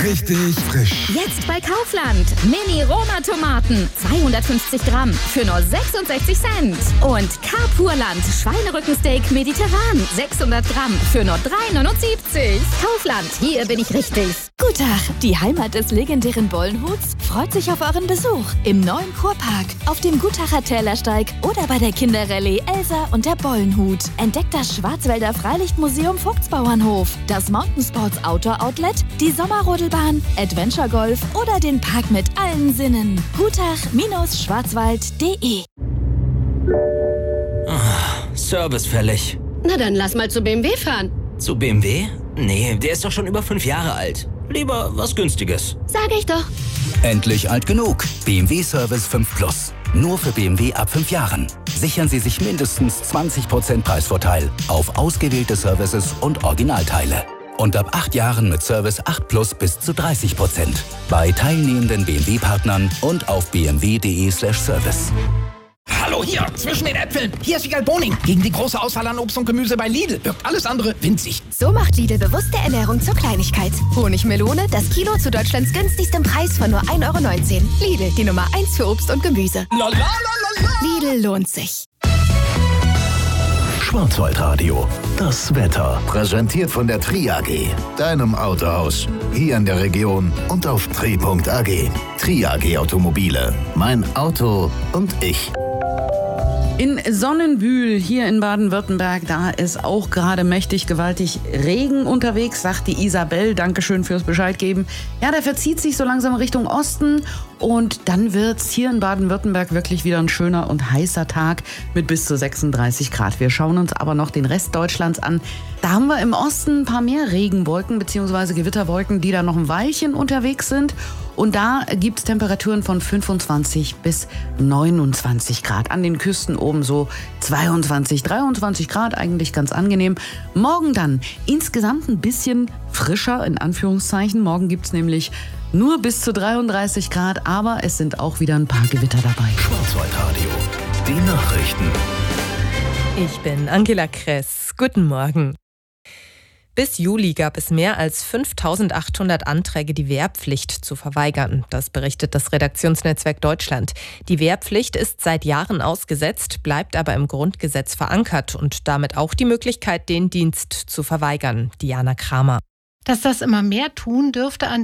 richtig frisch. Jetzt bei Kaufland. Mini-Roma-Tomaten. 250 Gramm für nur 66 Cent. Und Carpurland. Schweinerückensteak mediterran. 600 Gramm für nur 3,79. Kaufland, hier bin ich richtig. Guten Tag, die Heimat des legendären Bollenhuts freut sich auf euren Besuch im neuen Kurpark, auf dem Gutacher Tälersteig oder bei der Kinderrallye Elsa und der Bollenhut. Entdeckt das Schwarzwälder Freilichtmuseum Vogtsbauernhof, das Mountainsports Outdoor Outlet, die Sommerrodelbahn, Adventure Golf oder den Park mit allen Sinnen. Gutach-schwarzwald.de. Service fällig. Na dann lass mal zu BMW fahren. Zu BMW? Nee, der ist doch schon über 5 Jahre alt. Lieber was Günstiges. Sag ich doch. Endlich alt genug. BMW Service 5 Plus. Nur für BMW ab 5 Jahren. Sichern Sie sich mindestens 20% Preisvorteil auf ausgewählte Services und Originalteile. Und ab 8 Jahren mit Service 8 Plus bis zu 30%. Bei teilnehmenden BMW-Partnern und auf bmw.de/service. Hallo hier, zwischen den Äpfeln. Hier ist Wiegald Boning. Gegen die große Auswahl an Obst und Gemüse bei Lidl wirkt alles andere winzig. So macht Lidl bewusste Ernährung zur Kleinigkeit. Honigmelone, das Kilo zu Deutschlands günstigstem Preis von nur 1,19 €. Lidl, die Nummer 1 für Obst und Gemüse. Lidl lohnt sich. Schwarzwaldradio, das Wetter. Präsentiert von der Tri AG, deinem Autohaus. Hier in der Region und auf tri.ag. Tri AG Automobile. Mein Auto und ich. In Sonnenbühl hier in Baden-Württemberg, da ist auch gerade mächtig gewaltig Regen unterwegs, sagt die Isabel. Dankeschön fürs Bescheid geben. Ja, der verzieht sich so langsam Richtung Osten und dann wird's hier in Baden-Württemberg wirklich wieder ein schöner und heißer Tag mit bis zu 36 Grad. Wir schauen uns aber noch den Rest Deutschlands an. Da haben wir im Osten ein paar mehr Regenwolken bzw. Gewitterwolken, die da noch ein Weilchen unterwegs sind. Und da gibt es Temperaturen von 25 bis 29 Grad. An den Küsten oben so 22, 23 Grad, eigentlich ganz angenehm. Morgen dann insgesamt ein bisschen frischer, in Anführungszeichen. Morgen gibt es nämlich nur bis zu 33 Grad, aber es sind auch wieder ein paar Gewitter dabei. Schwarzwaldradio, die Nachrichten. Ich bin Angela Kress. Guten Morgen. Bis Juli gab es mehr als 5.800 Anträge, die Wehrpflicht zu verweigern. Das berichtet das Redaktionsnetzwerk Deutschland. Die Wehrpflicht ist seit Jahren ausgesetzt, bleibt aber im Grundgesetz verankert und damit auch die Möglichkeit, den Dienst zu verweigern. Diana Kramer. Dass das immer mehr tun, dürfte an